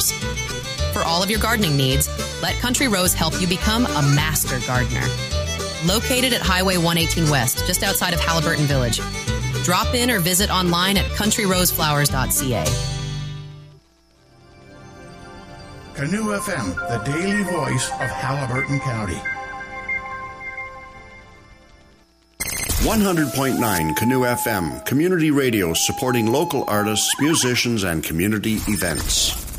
flowers. For all of your gardening needs, let Country Rose help you become a master gardener. Located at Highway 118 West, just outside of Halliburton Village. Drop in or visit online at countryroseflowers.ca. Canoe FM, the daily voice of Halliburton County. 100.9 Canoe FM, community radio supporting local artists, musicians, and community events.